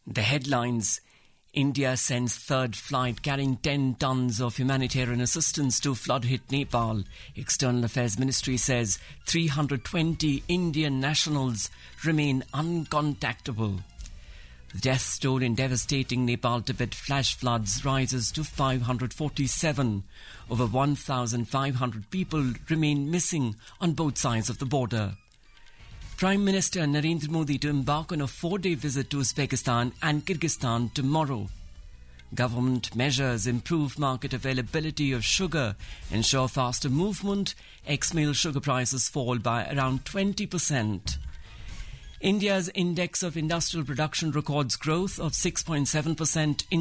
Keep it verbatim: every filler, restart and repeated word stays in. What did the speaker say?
The headlines: India sends third flight carrying ten tons of humanitarian assistance to flood-hit Nepal. External Affairs Ministry says three hundred twenty Indian nationals remain uncontactable. The death toll in devastating Nepal-Tibet flash floods rises to five hundred forty-seven. Over one thousand five hundred people remain missing on both sides of the border. Prime Minister Narendra Modi to embark on a four-day visit to Uzbekistan and Kyrgyzstan tomorrow. Government measures improve market availability of sugar, ensure faster movement, ex-mill sugar prices fall by around twenty percent. India's index of industrial production records growth of six point seven percent in